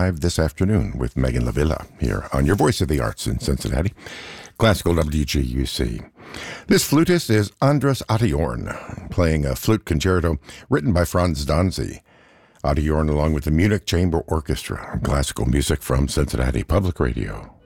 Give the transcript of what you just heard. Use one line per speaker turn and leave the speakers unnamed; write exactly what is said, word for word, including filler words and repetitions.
This afternoon with Megan LaVilla here on your Voice of the Arts in Cincinnati, Classical W G U C. This flutist is Andras Adjorn, playing a flute concerto written by Franz Danzy. Adjorn along with the Munich Chamber Orchestra, classical music from Cincinnati Public Radio.